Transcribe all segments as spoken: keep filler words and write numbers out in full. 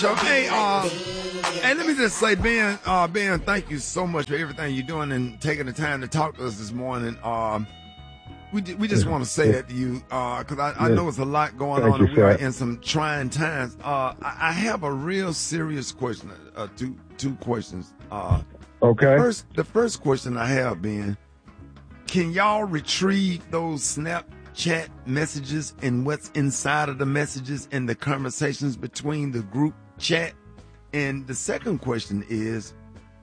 So, hey, uh, hey, let me just say, Ben, uh, Ben, thank you so much for everything you're doing and taking the time to talk to us this morning. Um, we we just want to say that to you because uh, I, I know it's a lot going Thank on you, and we are sir. in some trying times. Uh, I, I have a real serious question, uh, two two questions. Uh, Okay. The first, the first question I have, Ben, can y'all retrieve those Snapchat messages and what's inside of the messages and the conversations between the group chat? And the second question is,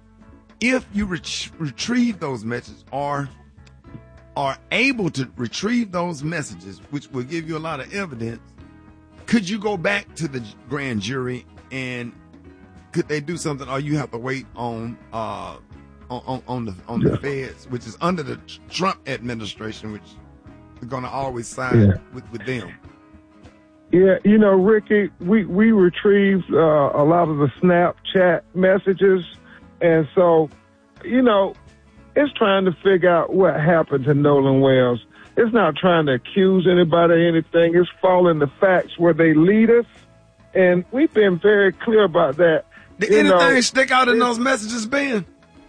if you ret- retrieve those messages or are able to retrieve those messages, which will give you a lot of evidence, could you go back to the grand jury and could they do something, or you have to wait on uh on, on the on the feds, which is under the Trump administration, which is going to always side Yeah. with, with them? Yeah, you know, Ricky, we, we retrieved uh, a lot of the Snapchat messages. And so, you know, it's trying to figure out what happened to Nolan Wells. It's not trying to accuse anybody of anything. It's following the facts where they lead us. And we've been very clear about that. Did You anything know, stick out in those messages, Ben?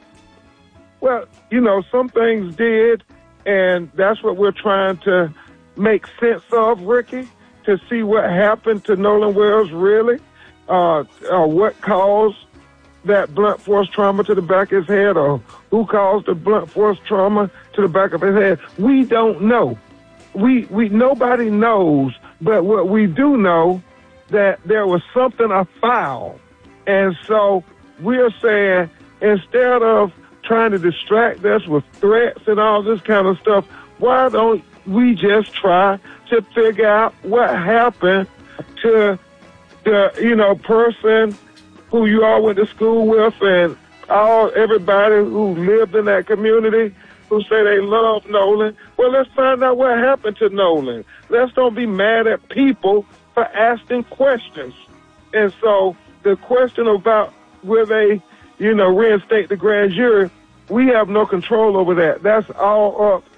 Well, you know, some things did, and that's what we're trying to make sense of, Ricky, to see what happened to Nolan Wells really, uh, uh, what caused that blunt force trauma to the back of his head, or who caused the blunt force trauma to the back of his head. We don't know. We we nobody knows, but what we do know that there was something afoul, and so we're saying instead of trying to distract us with threats and all this kind of stuff, why don't we just try to figure out what happened to the, you know, person who you all went to school with and all everybody who lived in that community who say they love Nolan? Well, let's find out what happened to Nolan. Let's don't be mad at people for asking questions. And so the question about will they, you know, reinstate the grand jury, we have no control over that. That's all up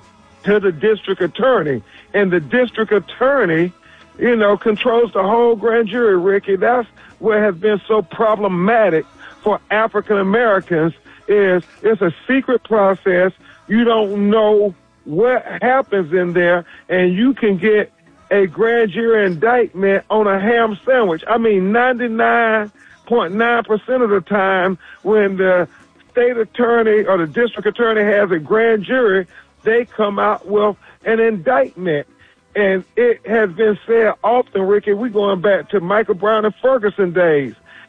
to the district attorney. And the district attorney, you know, controls the whole grand jury, Ricky. That's what has been so problematic for African Americans is it's a secret process. You don't know what happens in there, and you can get a grand jury indictment on a ham sandwich. I mean, ninety-nine point nine percent of the time when the state attorney or the district attorney has a grand jury, they come out with an indictment. And it has been said often, Ricky, we're going back to Michael Brown and Ferguson days.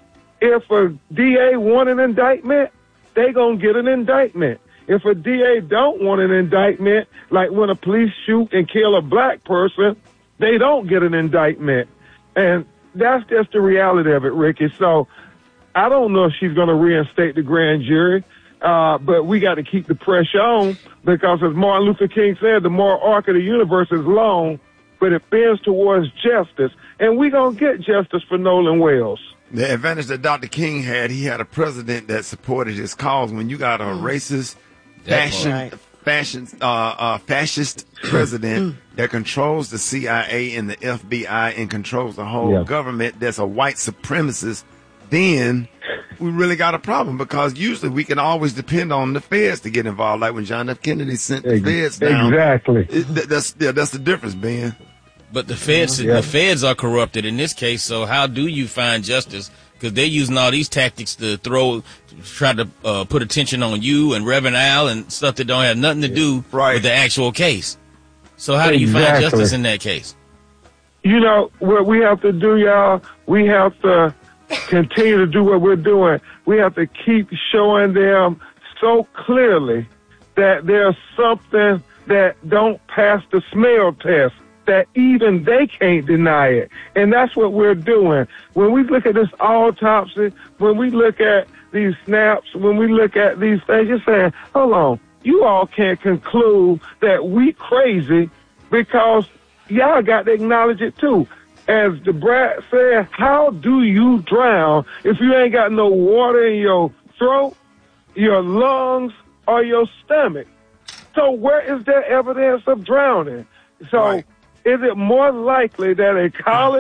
If a D A want an indictment, they going to get an indictment. If a D A don't want an indictment, like when a police shoot and kill a black person, they don't get an indictment. And that's just the reality of it, Ricky. So I don't know if she's going to reinstate the grand jury, uh, but we got to keep the pressure on because, as Martin Luther King said, the moral arc of the universe is long, but it bends towards justice. And we're going to get justice for Nolan Wells. The advantage that Doctor King had, he had a president that supported his cause. When you got a mm. racist, fashion, right. fashion, uh, uh, fascist president that controls the C I A and the F B I and controls the whole yeah. government, that's a white supremacist, then we really got a problem because usually we can always depend on the feds to get involved. Like when John F. Kennedy sent the feds down. Exactly. It, that, that's yeah, that's the difference, Ben. But the feds, yeah. the feds are corrupted in this case. So how do you find justice? Because they're using all these tactics to throw, try to uh, put attention on you and Reverend Al and stuff that don't have nothing to do right. with the actual case. So how do you exactly. find justice in that case? You know what we have to do, y'all? We have to continue to do what we're doing. We have to keep showing them so clearly that there's something that don't pass the smell test, that even they can't deny it. And that's what we're doing. When we look at this autopsy, when we look at these snaps, when we look at these things, you're saying, hold on, you all can't conclude that we crazy because y'all got to acknowledge it too. As the brat said, how do you drown if you ain't got no water in your throat, your lungs, or your stomach? So where is there evidence of drowning? So right. is it more likely that a college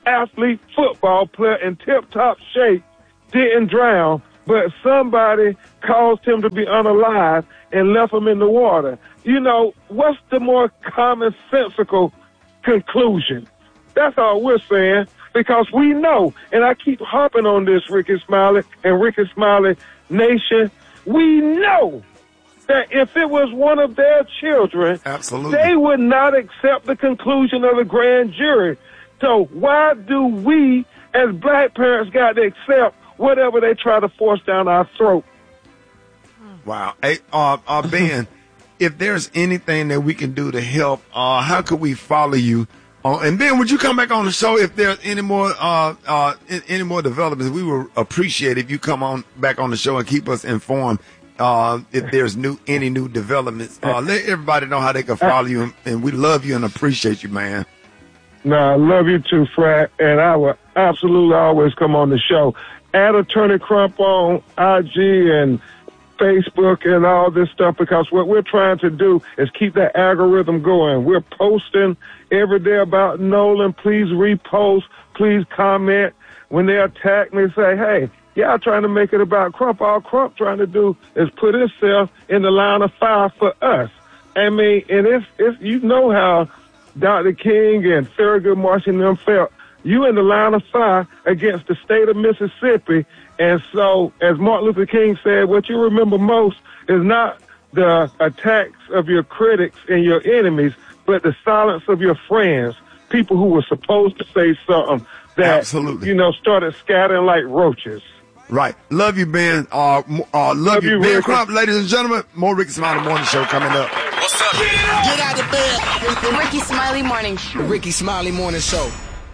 athlete, football player in tip-top shape, didn't drown, but somebody caused him to be unalive and left him in the water. You know, what's the more commonsensical conclusion? That's all we're saying, because we know, and I keep harping on this, Rickey Smiley and Rickey Smiley Nation, we know that if it was one of their children, absolutely, they would not accept the conclusion of the grand jury. So why do we, as black parents, got to accept whatever they try to force down our throat? Wow. Hey, uh, uh, Ben, if there's anything that we can do to help, uh, how could we follow you? Uh, and Ben, would you come back on the show if there's any more, uh, uh, any more developments? We would appreciate if you come on back on the show and keep us informed. Uh, if there's new, any new developments, uh, let everybody know how they can follow you, and, and we love you and appreciate you, man. No, I love you too, Frat, and I will absolutely always come on the show. Add Attorney Crump on I G and Facebook and all this stuff, because what we're trying to do is keep that algorithm going. We're posting every day about Nolan. Please repost, please comment. When they attack me, say, hey, y'all trying to make it about Crump. All Crump trying to do is put himself in the line of fire for us. I mean, and it's, it's you know how Doctor King and Thurgood Marshall and them felt. You in the line of fire against the state of Mississippi. And so, as Martin Luther King said, what you remember most is not the attacks of your critics and your enemies, but the silence of your friends, people who were supposed to say something that, absolutely, you know, started scattering like roaches. Right. Love you, Ben. Uh, uh, love, love you, you Ben Rickey. Crump, ladies and gentlemen. More Rickey Smiley Morning Show coming up. What's up? Get out of bed. The Rickey Smiley Morning Show. Rickey Smiley Morning Show.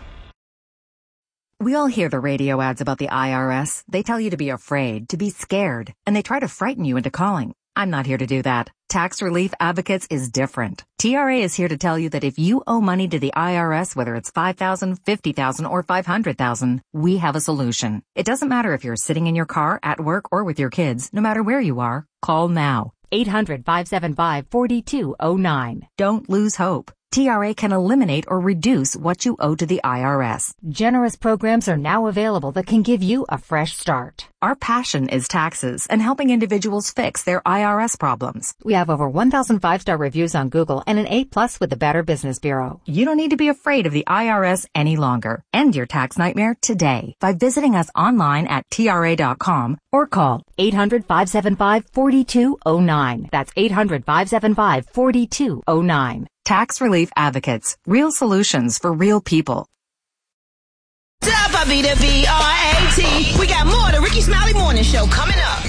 We all hear the radio ads about the I R S. They tell you to be afraid, to be scared, and they try to frighten you into calling. I'm not here to do that. Tax Relief Advocates is different. T R A is here to tell you that if you owe money to the I R S, whether it's five thousand dollars, fifty thousand dollars, or five hundred thousand dollars, we have a solution. It doesn't matter if you're sitting in your car, at work, or with your kids. No matter where you are, call now. eight hundred, five seven five, four two zero nine. Don't lose hope. T R A can eliminate or reduce what you owe to the I R S. Generous programs are now available that can give you a fresh start. Our passion is taxes and helping individuals fix their I R S problems. We have over one thousand five-star reviews on Google and an A plus with the Better Business Bureau. You don't need to be afraid of the I R S any longer. End your tax nightmare today by visiting us online at T R A dot com or call eight hundred, five seven five, four two zero nine. That's eight hundred, five seven five, four two zero nine. Tax Relief Advocates. Real solutions for real people. Top of the B R A T. We got more of the Rickey Smiley Morning Show coming up.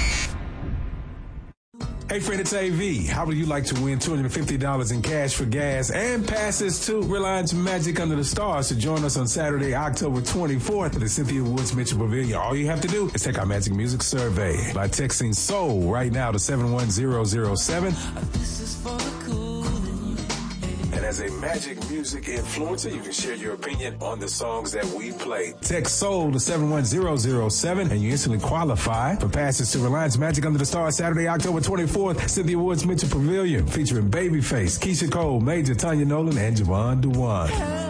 Hey friend, it's A V. How would you like to win two hundred fifty dollars in cash for gas and passes to Reliance Magic Under the Stars to join us on Saturday, October twenty-fourth at the Cynthia Woods Mitchell Pavilion? All you have to do is take our Magic Music Survey by texting SOUL right now to seven one zero zero seven. This is for the cool. And as a Magic Music influencer, you can share your opinion on the songs that we play. Text SOUL to seven one zero zero seven and you instantly qualify for passes to Reliance Magic Under the Stars Saturday, October twenty-fourth, Cynthia Woods Mitchell Pavilion, featuring Babyface, Keisha Cole, Major, Tanya Nolan, and Javon Dewan.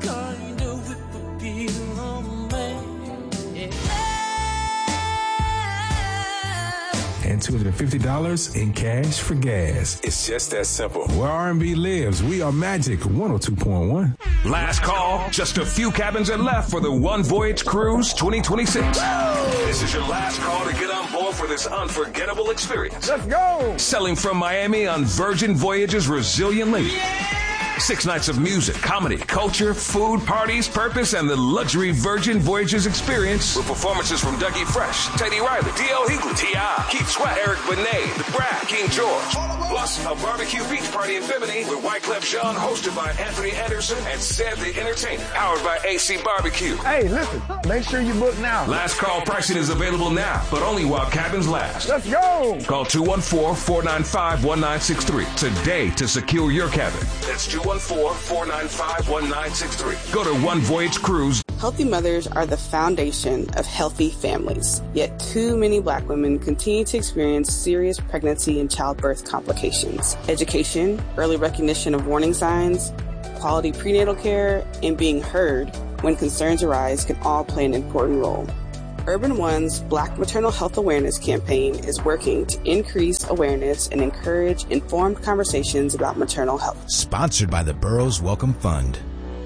And two hundred fifty dollars in cash for gas. It's just that simple. Where R and B lives, we are Magic one oh two point one. Last call. Just a few cabins are left for the One Voyage Cruise twenty twenty-six. Woo! This is your last call to get on board for this unforgettable experience. Let's go! Sailing from Miami on Virgin Voyages Resilient Lady. Yeah! Six nights of music, comedy, culture, food, parties, purpose, and the luxury Virgin Voyages experience with performances from Dougie Fresh, Teddy Riley, D L Hughley, T I, Keith Sweat, Eric Benet, The Brat, King George. Plus, a barbecue beach party in Bimini with Wyclef Jean, hosted by Anthony Anderson and Ced the Entertainer, powered by A C Barbecue. Hey, listen, make sure you book now. Last call pricing is available now, but only while cabins last. Let's go! Call two one four, four nine five, one nine six three today to secure your cabin. That's two one four, four nine five, one nine six three. Go to One Voyage Cruise. Healthy mothers are the foundation of healthy families. Yet too many Black women continue to experience serious pregnancy and childbirth complications. Education, early recognition of warning signs, quality prenatal care, and being heard when concerns arise, can all play an important role. Urban One's Black Maternal Health Awareness campaign is working to increase awareness and encourage informed conversations about maternal health. Sponsored by the Burroughs Welcome Fund.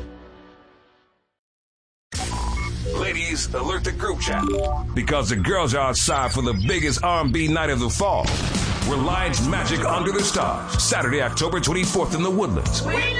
Ladies, alert the group chat, because the girls are outside for the biggest R and B night of the fall. Reliance Magic Under the Stars, Saturday, October twenty-fourth in the Woodlands.